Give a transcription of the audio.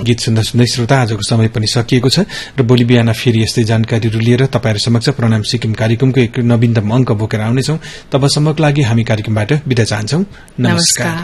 गीत सुन्दा सुन्दै श्रोता आजको समय पनि सकिएको छ र भोलि बिहान फेरि यस्तै जानकारीहरू लिएर तपाईहरु समक्ष प्रणाम सिक्किम कार्यक्रमको एक नवीनतम अंक बोकेर आउनेछौं। तबसम्मको लागि हामी कार्यक्रमबाट बिदा चाहन्छौं। नमस्कार।